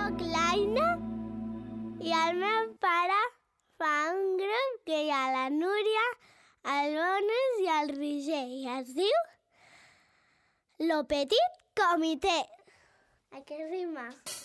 Soc l'Aina i el meu pare fa un grup que hi ha la Núria, el Bonus i el Roger i es diu Lo Petit Comité. A què rima?